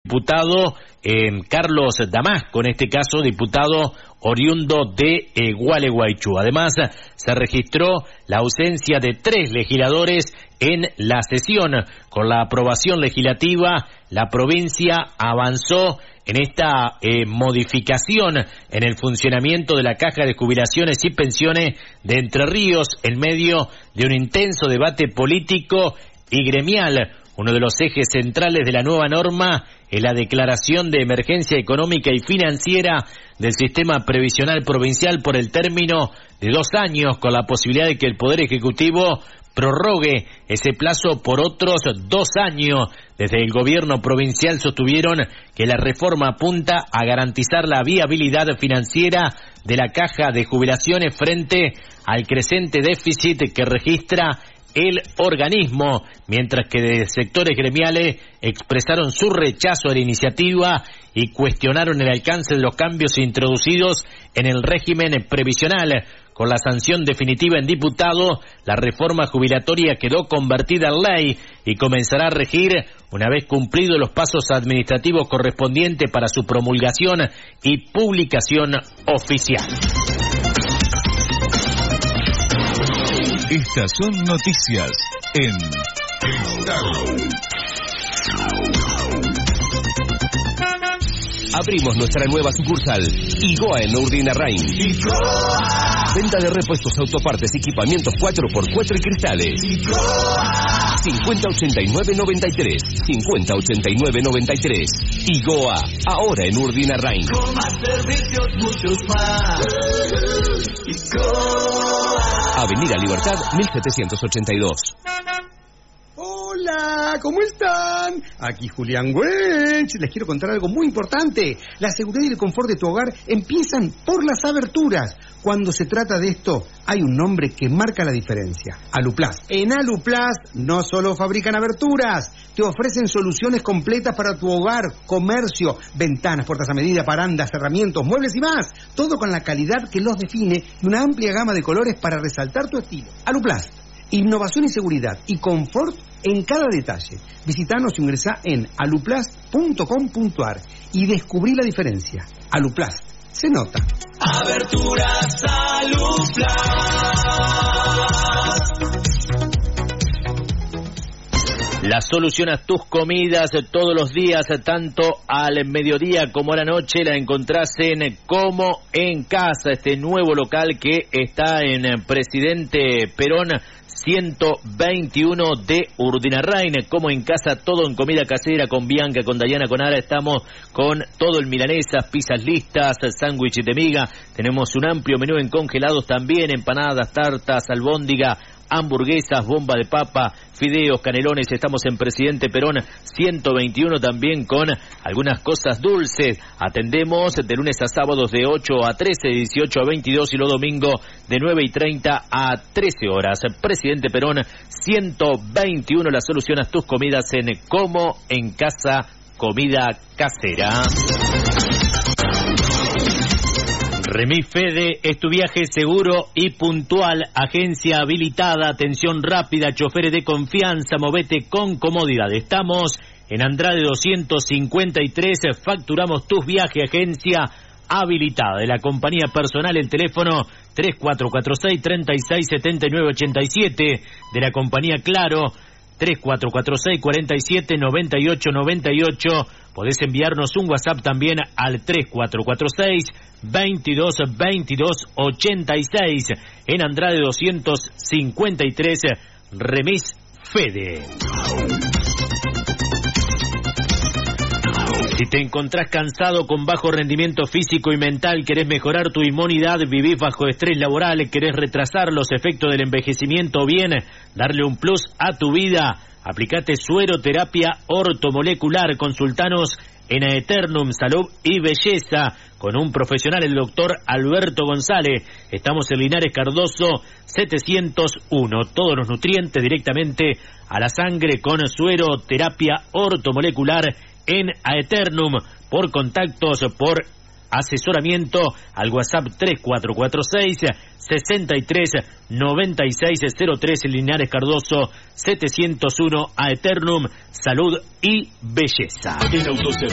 Diputado Carlos Damasco, en este caso diputado oriundo de Gualeguaychú. Además, se registró la ausencia de 3 legisladores en la sesión. Con la aprobación legislativa, la provincia avanzó en esta modificación en el funcionamiento de la Caja de Jubilaciones y Pensiones de Entre Ríos en medio de un intenso debate político y gremial. Uno de los ejes centrales de la nueva norma es la declaración de emergencia económica y financiera del sistema previsional provincial por el término de 2 años, con la posibilidad de que el Poder Ejecutivo prorrogue ese plazo por otros 2 años. Desde el gobierno provincial sostuvieron que la reforma apunta a garantizar la viabilidad financiera de la Caja de Jubilaciones frente al creciente déficit que registra el organismo, mientras que de sectores gremiales expresaron su rechazo a la iniciativa y cuestionaron el alcance de los cambios introducidos en el régimen previsional. Con la sanción definitiva en diputado, la reforma jubilatoria quedó convertida en ley y comenzará a regir una vez cumplidos los pasos administrativos correspondientes para su promulgación y publicación oficial. Estas son noticias en Estado. Abrimos nuestra nueva sucursal, Igoa en Urdinarrain. Venta de repuestos, autopartes, equipamientos 4x4 y cristales. 5089-93. 5089-93. Igoa, ahora en Urdinarrain. Con más servicios, muchos más. Avenida Libertad, 1782. Hola, ¿cómo están? Aquí Julián Wench. Les quiero contar algo muy importante. La seguridad y el confort de tu hogar empiezan por las aberturas. Cuando se trata de esto, hay un nombre que marca la diferencia: Aluplast. En Aluplast no solo fabrican aberturas, te ofrecen soluciones completas para tu hogar, comercio, ventanas, puertas a medida, parandas, cerramientos, muebles y más. Todo con la calidad que los define y una amplia gama de colores para resaltar tu estilo. Aluplast. Innovación y seguridad y confort en cada detalle. Visitanos y ingresá en aluplast.com.ar y descubrí la diferencia. Aluplast. Se nota. Aberturas Aluplast. La solución a tus comidas todos los días, tanto al mediodía como a la noche, la encontrás en Como en Casa, este nuevo local que está en Presidente Perón 121 de Urdinarrain. Como en Casa, todo en comida casera, con Bianca, con Dayana, con Ara. Estamos con todo en milanesas, pizzas listas, sándwiches de miga. Tenemos un amplio menú en congelados también, empanadas, tartas, albóndiga, hamburguesas, bomba de papa, fideos, canelones. Estamos en Presidente Perón 121 también con algunas cosas dulces. Atendemos de lunes a sábados de 8 a 13, de 18 a 22 y los domingos de 9:30 a 13 horas. Presidente Perón 121, la solución a tus comidas en Como en Casa, comida casera. Remis Fede es tu viaje seguro y puntual, agencia habilitada, atención rápida, choferes de confianza, movete con comodidad. Estamos en Andrade 253, facturamos tus viajes, agencia habilitada. De la compañía personal, el teléfono 3446-367987, de la compañía Claro 3446-479898. Podés enviarnos un WhatsApp también al 3446-222286 en Andrade 253, Remis Fede. Si te encontrás cansado, con bajo rendimiento físico y mental, querés mejorar tu inmunidad, vivís bajo estrés laboral, querés retrasar los efectos del envejecimiento o bien darle un plus a tu vida, aplicate sueroterapia ortomolecular. Consultanos en Aeternum Salud y Belleza con un profesional, el doctor Alberto González. Estamos en Linares Cardoso 701. Todos los nutrientes directamente a la sangre con sueroterapia ortomolecular en Aeternum. Por contactos, por asesoramiento, al WhatsApp 3446-639603, Linares Cardoso 701, Aeternum Salud y Belleza. En Autoservicio